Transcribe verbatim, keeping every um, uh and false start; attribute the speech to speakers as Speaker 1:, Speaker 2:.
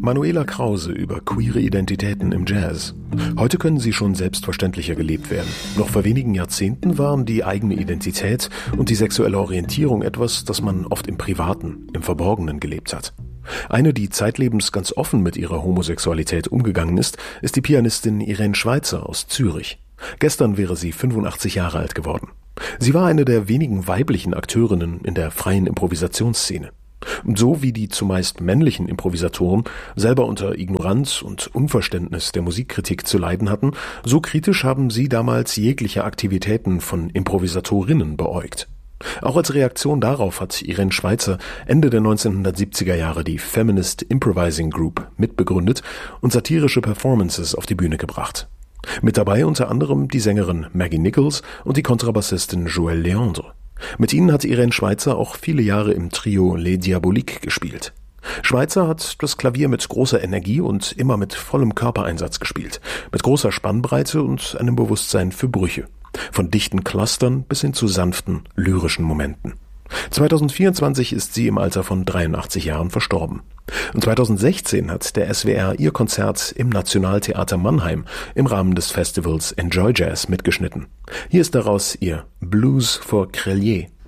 Speaker 1: Manuela Krause über queere Identitäten im Jazz. Heute können sie schon selbstverständlicher gelebt werden. Noch vor wenigen Jahrzehnten waren die eigene Identität und die sexuelle Orientierung etwas, das man oft im Privaten, im Verborgenen gelebt hat. Eine, die zeitlebens ganz offen mit ihrer Homosexualität umgegangen ist, ist die Pianistin Irene Schweizer aus Zürich. Gestern wäre sie fünfundachtzig Jahre alt geworden. Sie war eine der wenigen weiblichen Akteurinnen in der freien Improvisationsszene. So wie die zumeist männlichen Improvisatoren selber unter Ignoranz und Unverständnis der Musikkritik zu leiden hatten, so kritisch haben sie damals jegliche Aktivitäten von Improvisatorinnen beäugt. Auch als Reaktion darauf hat Irene Schweizer Ende der neunzehnhundertsiebziger Jahre die Feminist Improvising Group mitbegründet und satirische Performances auf die Bühne gebracht. Mit dabei unter anderem die Sängerin Maggie Nichols und die Kontrabassistin Joëlle Leandre. Mit ihnen hat Irene Schweizer auch viele Jahre im Trio Les Diaboliques gespielt. Schweizer hat das Klavier mit großer Energie und immer mit vollem Körpereinsatz gespielt, mit großer Spannbreite und einem Bewusstsein für Brüche. Von dichten Clustern bis hin zu sanften, lyrischen Momenten. zweitausendvierundzwanzig ist sie im Alter von dreiundachtzig Jahren verstorben. Und zweitausendsechzehn hat der S W R ihr Konzert im Nationaltheater Mannheim im Rahmen des Festivals Enjoy Jazz mitgeschnitten. Hier ist daraus ihr Blues for Crelier.